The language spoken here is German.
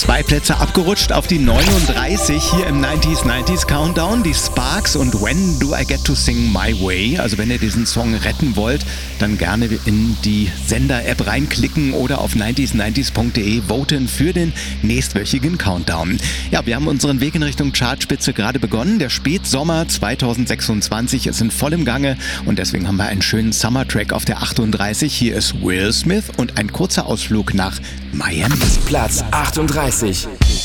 2 Plätze abgerutscht auf die 39 hier im 90s Countdown. Die Sparks und When Do I Get to Sing My Way. Also wenn ihr diesen Song retten wollt, dann gerne in die Sender-App reinklicken oder auf 90s90s.de voten für den nächstwöchigen Countdown. Ja, wir haben unseren Weg in Richtung Chartspitze gerade begonnen. Der Spätsommer 2026 ist in vollem Gange und deswegen haben wir einen schönen Summer-Track auf der 38. Hier ist Will Smith und ein kurzer Ausflug nach Miami. Platz 38.